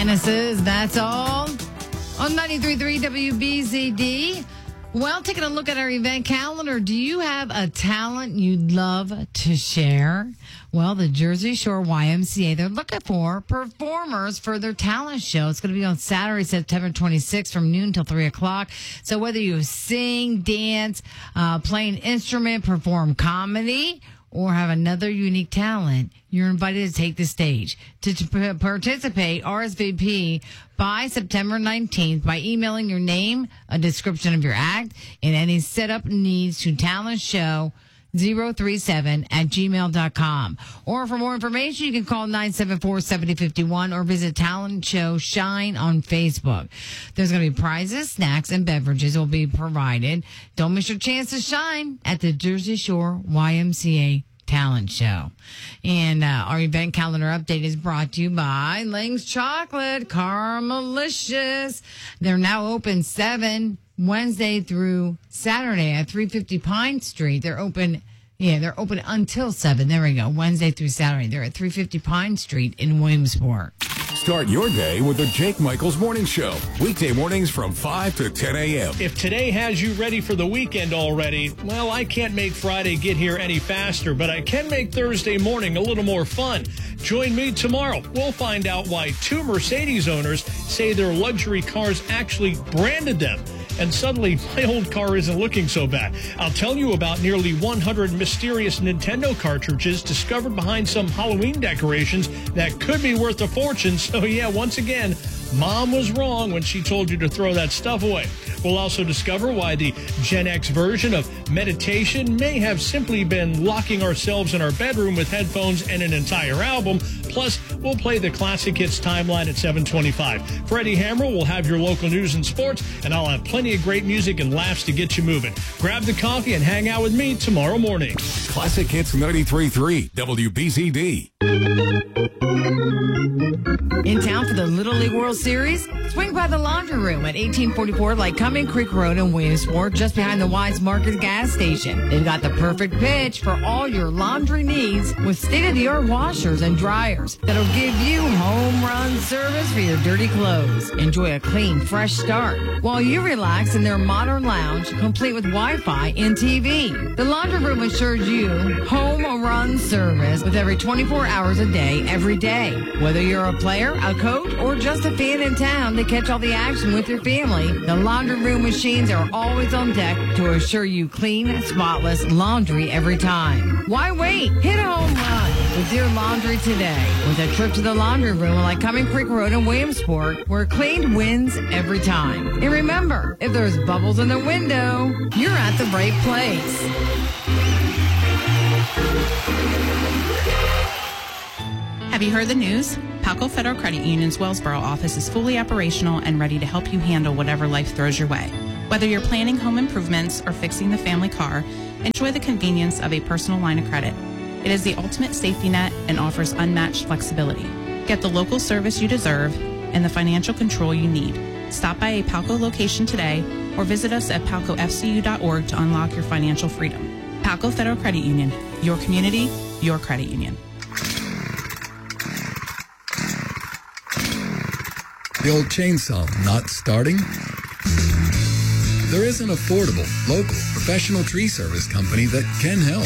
Genesis, that's all. On 93.3 WBZD. Well, taking a look at our event calendar, do you have a talent you'd love to share? Well, the Jersey Shore YMCA, they're looking for performers for their talent show. It's going to be on Saturday, September 26th from noon till 3 o'clock. So whether you sing, dance, play an instrument, perform comedy, or have another unique talent, you're invited to take the stage. To participate, RSVP by September 19th by emailing your name, a description of your act, and any setup needs to talentshow037@gmail.com. Or for more information, you can call 974-7051 or visit Talent Show Shine on Facebook. There's going to be prizes, snacks, and beverages will be provided. Don't miss your chance to shine at the Jersey Shore YMCA Talent Show. And our event calendar update is brought to you by Lang's Chocolate, Caramelicious. They're now open 7 Wednesday through Saturday at 350 Pine Street. They're open until 7. There we go. Wednesday through Saturday. They're at 350 Pine Street in Williamsport. Start your day with the Jake Michaels Morning Show. Weekday mornings from 5 to 10 a.m. If today has you ready for the weekend already, well, I can't make Friday get here any faster, but I can make Thursday morning a little more fun. Join me tomorrow. We'll find out why 2 Mercedes owners say their luxury cars actually branded them. And suddenly, my old car isn't looking so bad. I'll tell you about nearly 100 mysterious Nintendo cartridges discovered behind some Halloween decorations that could be worth a fortune. So, yeah, once again, Mom was wrong when she told you to throw that stuff away. We'll also discover why the Gen X version of meditation may have simply been locking ourselves in our bedroom with headphones and an entire album. Plus, we'll play the Classic Hits timeline at 7:25. Freddie Hammer will have your local news and sports, and I'll have plenty of great music and laughs to get you moving. Grab the coffee and hang out with me tomorrow morning. Classic Hits 93.3 WBZD. In town for the Little League World Series? Swing by the Laundry Room at 1844 Lycoming Creek Road in Williamsport, just behind the Wise Market gas station. They've got the perfect pitch for all your laundry needs with state-of-the-art washers and dryers that'll give you home run service for your dirty clothes. Enjoy a clean, fresh start while you relax in their modern lounge, complete with Wi-Fi and TV. The Laundry Room assures you home run service with every 24 hours a day, every day. Whether you're a player, a coach, or just a fan in town to catch all the action with your family, the Laundry Room machines are always on deck to assure you clean, spotless laundry every time. Why wait? Hit a home run with your laundry today with a trip to the Laundry Room at Lycoming Creek Road in Williamsport, where clean wins every time. And remember, if there's bubbles in the window, you're at the right place. Have you heard the news? Palco Federal Credit Union's Wellsboro office is fully operational and ready to help you handle whatever life throws your way. Whether you're planning home improvements or fixing the family car, enjoy the convenience of a personal line of credit. It is the ultimate safety net and offers unmatched flexibility. Get the local service you deserve and the financial control you need. Stop by a Palco location today or visit us at palcofcu.org to unlock your financial freedom. Palco Federal Credit Union, your community, your credit union. The old chainsaw not starting? There is an affordable, local, professional tree service company that can help.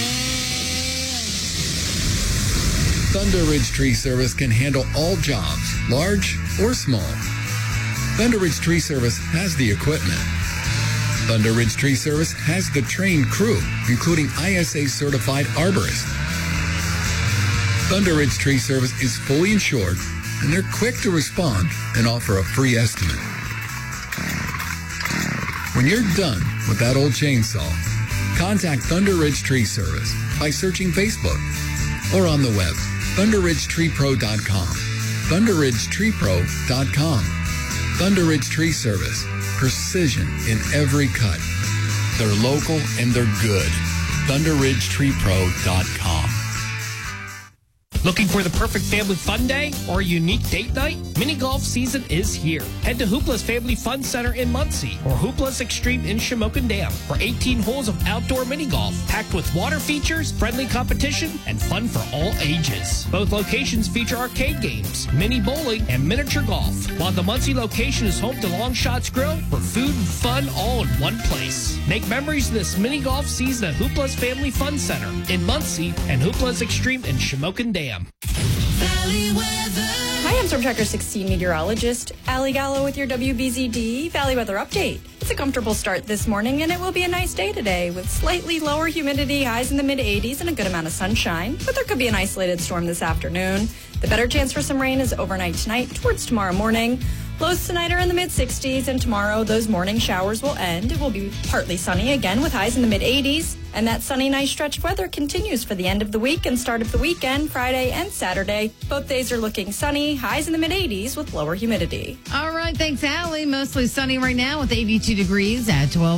Thunder Ridge Tree Service can handle all jobs, large or small. Thunder Ridge Tree Service has the equipment. Thunder Ridge Tree Service has the trained crew, including ISA-certified arborists. Thunder Ridge Tree Service is fully insured, and they're quick to respond and offer a free estimate. When you're done with that old chainsaw, contact Thunder Ridge Tree Service by searching Facebook or on the web, thunderridgetreepro.com. thunderridgetreepro.com. Thunder Ridge Tree Service, precision in every cut. They're local and they're good. thunderridgetreepro.com. Looking for the perfect family fun day or a unique date night? Mini golf season is here. Head to Hoopla's Family Fun Center in Muncie or Hoopla's Extreme in Shamokin Dam for 18 holes of outdoor mini golf, packed with water features, friendly competition, and fun for all ages. Both locations feature arcade games, mini bowling, and miniature golf, while the Muncie location is home to Long Shots Grill for food and fun all in one place. Make memories this mini golf season at Hoopla's Family Fun Center in Muncie and Hoopla's Extreme in Shamokin Dam. Hi, I'm Storm Tracker 16 meteorologist Allie Gallo with your WBZD Valley Weather Update. It's a comfortable start this morning, and it will be a nice day today with slightly lower humidity, highs in the mid-80s, and a good amount of sunshine. But there could be an isolated storm this afternoon. The better chance for some rain is overnight tonight towards tomorrow morning. Lows tonight are in the mid-60s, and tomorrow those morning showers will end. It will be partly sunny again with highs in the mid-80s. And that sunny, nice stretch of weather continues for the end of the week and start of the weekend, Friday and Saturday. Both days are looking sunny, highs in the mid-80s with lower humidity. All right, thanks, Allie. Mostly sunny right now with 82 degrees at 12.